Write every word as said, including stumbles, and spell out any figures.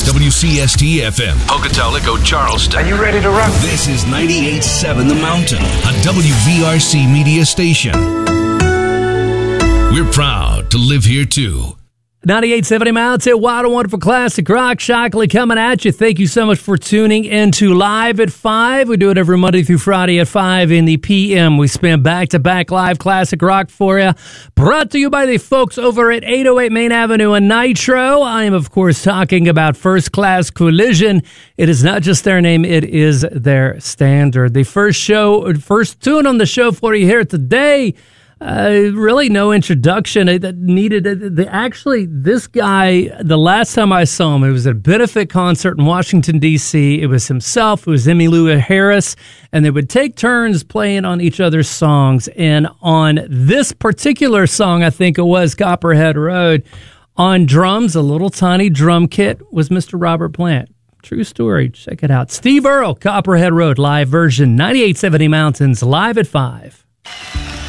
W C S T F M, Pocatello, Charleston. Are you ready to rock? This is ninety-eight point seven The Mountain, a W V R C media station. We're proud to live here, too. ninety-eight point seven Mountain, Wild and Wonderful Classic Rock. Shockley coming at you. Thank you so much for tuning into Live at five. We do it every Monday through Friday at five in the P M. We spin back-to-back live classic rock for you. Brought to you by the folks over at eight oh eight Main Avenue in Nitro. I am, of course, talking about First Class Collision. It is not just their name, it is their standard. The first show, first tune on the show for you here today. Uh, really no introduction that needed. The, actually, this guy, the last time I saw him, it was at a benefit concert in Washington, D C It was himself, it was Emmylou Harris, and they would take turns playing on each other's songs. And on this particular song, I think it was Copperhead Road, on drums, a little tiny drum kit, was Mister Robert Plant. True story. Check it out. Steve Earle, Copperhead Road, live version, ninety-eight point seven Mountains, live at five.